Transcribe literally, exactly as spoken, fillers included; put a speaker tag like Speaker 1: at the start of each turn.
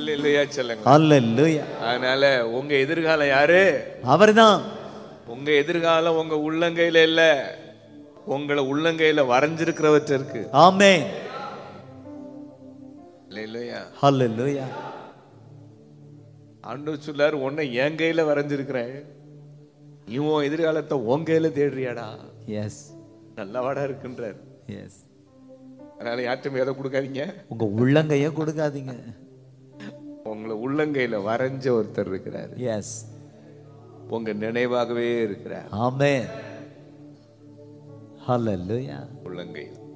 Speaker 1: அல்லேலூயா சொல்லுங்க.
Speaker 2: ஹalleluya.
Speaker 1: அதனால உங்க எதிர்காலம் யாரு?
Speaker 2: அவர்தான்.
Speaker 1: உங்க எதிர்காலம் உங்க உள்ளங்கையில இல்ல, உங்களை உள்ளங்கையில வரைஞ்சிருக்கிறவற்ற இருக்கு.
Speaker 2: ஆமென்.
Speaker 1: அல்லேலூயா.
Speaker 2: ஹalleluya.
Speaker 1: ஆண்டவர் சொல்லாரு, உன்னை என் கையில வரைஞ்சிருக்கிறேன், இவன் எதிர்காலத்தை உன் கையில தேடுறியாடா.
Speaker 2: எஸ்.
Speaker 1: நல்லவாடா இருக்குன்றார்.
Speaker 2: எஸ்.
Speaker 1: அதனால யார்ட்டும் எதை கொடுக்காதீங்க,
Speaker 2: உங்க உள்ளங்கைய கொடுக்காதீங்க.
Speaker 1: உங்களை உள்ளங்கையில வரைஞ்ச ஒருத்தர் இருக்கிறார்.
Speaker 2: எஸ்.
Speaker 1: உங்க நினைவாகவே இருக்கிறார்.
Speaker 2: ஆமென். ஹalleluya.
Speaker 1: உள்ளங்கை